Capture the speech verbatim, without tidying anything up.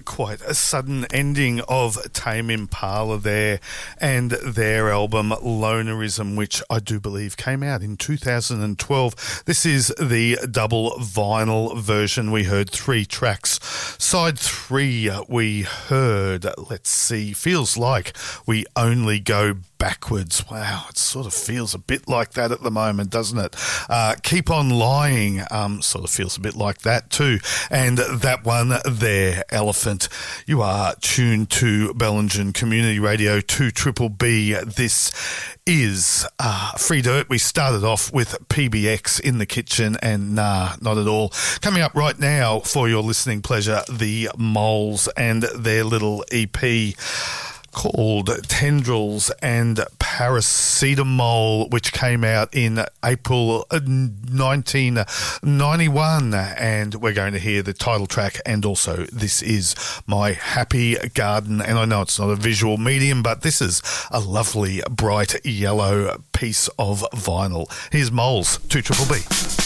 quite a sudden ending of Tame Impala there and their album Lonerism, which I do believe came out in two thousand twelve. This is the double vinyl version. We heard three tracks. Side three, we heard, let's see, Feels Like We Only Go Backwards. Wow, it sort of feels a bit like that at the moment, doesn't it? Uh, Keep On Lying um, sort of feels a bit like that too. And that one there, Elephant. You are tuned to Bellingen Community Radio two Triple B. This is uh, Free Dirt. We started off with P B X in the Kitchen and nah, not at all. Coming up right now for your listening pleasure, the Moles and their little E P called Tendrils and Paracetamol, which came out in April nineteen ninety-one, and we're going to hear the title track and also This Is My Happy Garden. And I know it's not a visual medium, but this is a lovely bright yellow piece of vinyl. Here's Moles, two Triple B.